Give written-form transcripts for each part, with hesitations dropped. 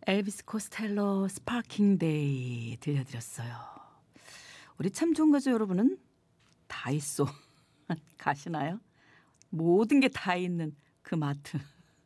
엘비스 코스텔로 스파킹 데이 들려드렸어요. 우리 참 좋은 거죠, 여러분은? 다이소 가시나요? 모든 게 다 있는 그 마트.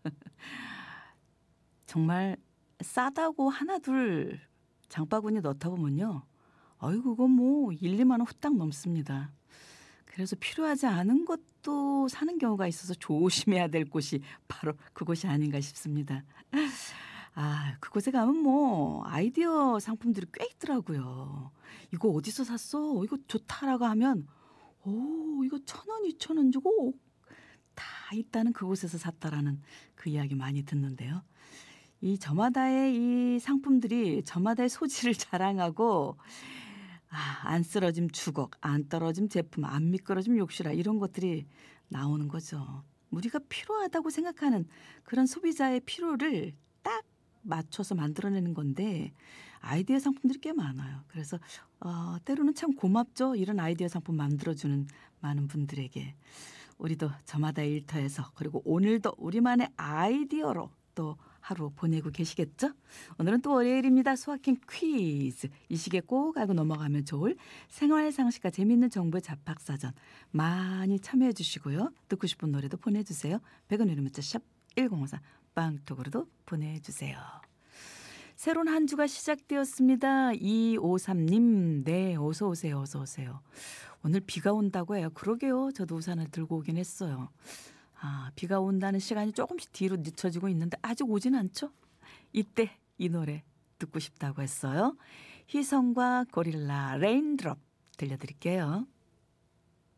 정말 싸다고 하나둘 장바구니 넣다 보면요. 아이고 그거 뭐 1, 2만 원 후딱 넘습니다. 그래서 필요하지 않은 것도 사는 경우가 있어서 조심해야 될 곳이 바로 그곳이 아닌가 싶습니다. 아, 그곳에 가면 뭐 아이디어 상품들이 꽤 있더라고요. 이거 어디서 샀어? 이거 좋다라고 하면 오, 이거 1,000원, 2,000원 주고 다 있다는 그곳에서 샀다라는 그 이야기 많이 듣는데요. 이 저마다의 이 상품들이 저마다의 소질을 자랑하고 안 쓰러짐 주걱, 안 떨어짐 제품, 안 미끄러짐 욕실아 이런 것들이 나오는 거죠. 우리가 필요하다고 생각하는 그런 소비자의 필요를 딱 맞춰서 만들어내는 건데 아이디어 상품들이 꽤 많아요. 그래서 때로는 참 고맙죠. 이런 아이디어 상품 만들어주는 많은 분들에게. 우리도 저마다의 일터에서 그리고 오늘도 우리만의 아이디어로 또 하루 보내고 계시겠죠? 오늘은 또 월요일입니다. 수학행 퀴즈. 이 시기에 꼭 알고 넘어가면 좋을 생활 상식과 재미있는 정보의 잡학사전 많이 참여해 주시고요. 듣고 싶은 노래도 보내주세요. 100원 유료 문자 샵 1054 빵톡으로도 보내주세요. 새로운 한 주가 시작되었습니다. 253님, 네, 어서 오세요. 어서 오세요. 오늘 비가 온다고 해요. 그러게요. 저도 우산을 들고 오긴 했어요. 비가 온다는 시간이 조금씩 뒤로 늦춰지고 있는데 아직 오진 않죠? 이때 이 노래 듣고 싶다고 했어요. 희성과 고릴라 레인드롭 들려드릴게요.